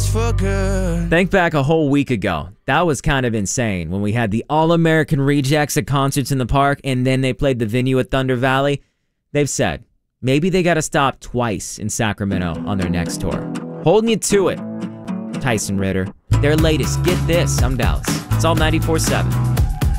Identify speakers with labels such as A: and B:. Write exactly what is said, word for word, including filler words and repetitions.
A: for good.
B: Think back a whole week ago. That was kind of insane when we had the All-American Rejects at concerts in the park and then they played the venue at Thunder Valley. They've said maybe they got to stop twice in Sacramento on their next tour. Holding you to it. Tyson Ritter. Their latest, Get This. I'm Dallas. It's all ninety-four seven.